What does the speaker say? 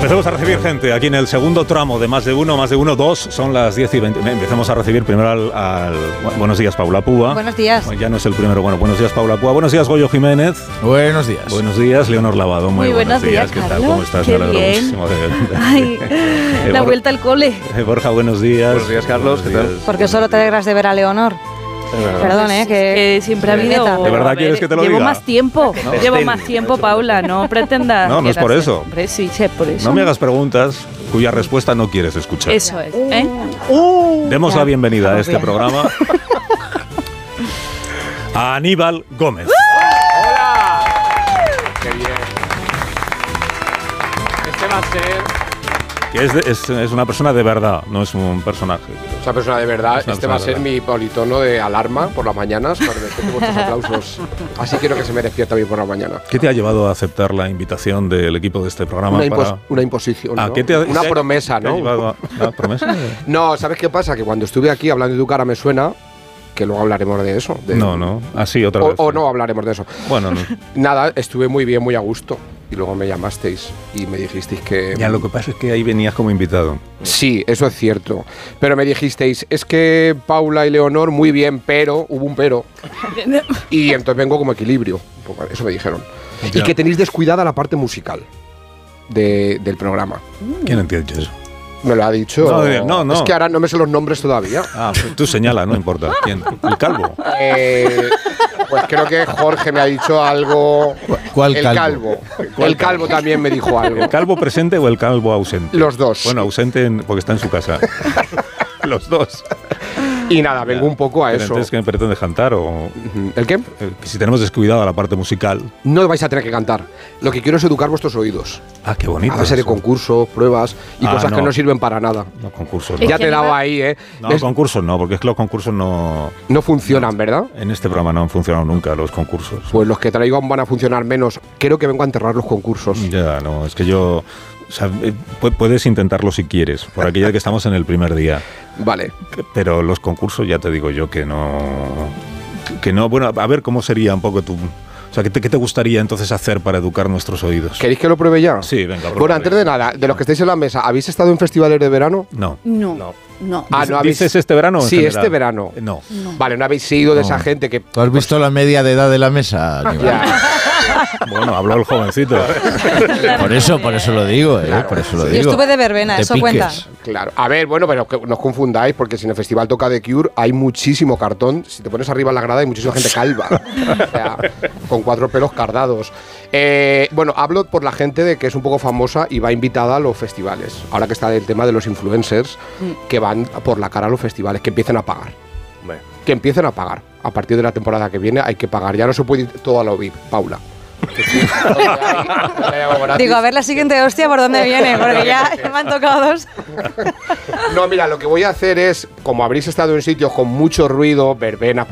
Empezamos a recibir gente aquí en el segundo tramo de Más de Uno, dos, son las 10:20. Empezamos a recibir primero buenos días, Paula Púa. Buenos días. Bueno, ya no es el primero, buenos días, Paula Púa. Buenos días, Goyo Jiménez. Buenos días. Buenos días, Leonor Lavado. Muy buenos días, Carlos. ¿qué tal? ¿Cómo estás? Qué Me alegro bien. muchísimo Ay, la vuelta al cole. Borja, buenos días. Buenos días, Carlos, ¿qué tal? Porque solo te alegras de ver a Leonor. Perdón, que siempre ha habido. ¿De verdad quieres que te lo llevo diga? Más tiempo. Llevo más tiempo, Paula. No pretendas. No es por eso. Hombre, sí, sé por eso. No me hagas preguntas cuya respuesta no quieres escuchar. Eso es. ¿Eh? Demos Ya, la bienvenida a estamos este bien. programa a Aníbal Gómez. ¡Hola! ¡Qué bien! Este va a ser... Que es una persona de verdad, no es un personaje. Esa persona de verdad, Es una este va a persona ser de mi politono de alarma por las mañanas para después de vuestros aplausos. Así quiero que se me despierta bien por la mañana. ¿Qué te ha llevado a aceptar la invitación del equipo de este programa? Una imposición, Ah, ¿no? ¿qué te ha- Una te ha- promesa, te ha ¿no? llevado a- ¿una promesa? No, ¿sabes qué pasa? Que cuando estuve aquí hablando de tu cara me suena, que luego hablaremos de eso. No, así otra vez. O no hablaremos de eso. Bueno, no. Nada, estuve muy bien, muy a gusto. Y luego me llamasteis y me dijisteis que... Ya, lo que pasa es que ahí venías como invitado. Sí, eso es cierto. Pero me dijisteis, es que Paula y Leonor muy bien, pero, hubo un pero. Y entonces vengo como equilibrio. Eso me dijeron. Ya. Y que tenéis descuidada la parte musical del programa. ¿Quién entiende eso? Me lo ha dicho. No. Es que ahora no me sé los nombres todavía. Ah, pues tú señala, no importa. ¿Quién? ¿El calvo? Pues creo que Jorge me ha dicho algo. ¿Cuál El calvo? calvo. El calvo también me dijo algo. ¿El calvo presente o el calvo ausente? Los dos. Bueno, ausente porque está en su casa. Los dos. Y nada, vengo un poco a Pero eso. entonces, ¿qué me pretendes cantar? O, ¿El qué? que si tenemos descuidada la parte musical. No vais a tener que cantar. Lo que quiero es educar vuestros oídos. Ah, qué bonito. A base de eso. concursos, pruebas y cosas no. que no sirven para nada. No, concursos no. Ya te he dado ahí, ¿eh? No, ¿Ves? concursos no, porque es que los concursos no... No funcionan, ¿verdad? En este programa no han funcionado nunca los concursos. Pues los que traigo van a funcionar menos. Creo que vengo a enterrar los concursos. Ya, no, es que yo... O sea, puedes intentarlo si quieres, por aquello de que estamos en el primer día. Vale. Pero los concursos ya te digo yo que no... Que no, bueno, a ver cómo sería un poco tu... O sea, ¿qué te gustaría entonces hacer para educar nuestros oídos? ¿Queréis que lo pruebe ya? Sí, venga. Bueno, prueba. antes de nada, de los que estáis en la mesa, ¿habéis estado en festivales de verano? No. No. Ah, no habéis... ¿Dices este verano o en Sí, general? este verano. No. Vale, no habéis sido de No. esa gente que... ¿Tú has visto la media de edad de la mesa, Aníbal? Ya. Bueno, habló el jovencito. Por eso lo digo, por eso lo Yo digo. estuve de verbena, Te eso piques. cuenta. Claro. A ver, bueno, pero que no os confundáis, porque si en el festival toca The Cure, hay muchísimo cartón. Si te pones arriba en la grada, hay muchísima gente calva. O sea, con 4 pelos cardados. Bueno, hablo por la gente de que es un poco famosa y va invitada a los festivales. Ahora que está el tema de los influencers que van por la cara a los festivales, que empiecen a pagar. Que empiecen a pagar. A partir de la temporada que viene hay que pagar. Ya no se puede ir todo a lo VIP, Paula. Digo, a ver la siguiente hostia por dónde viene, porque ya me han tocado dos. No, mira, lo que voy a hacer es, como habréis estado en sitios con mucho ruido, verbenas,